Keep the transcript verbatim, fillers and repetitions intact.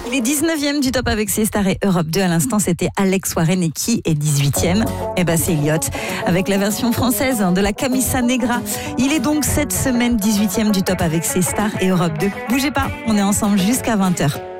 Les dix-neuvième du top avec ses stars et Europe deux. À l'instant, c'était Alex Warren et qui est dix-huitième. Eh ben, c'est Elliott avec la version française de la Camisa Negra. Il est donc cette semaine dix-huitième du top avec ses stars et Europe deux. Bougez pas, on est ensemble jusqu'à vingt heures.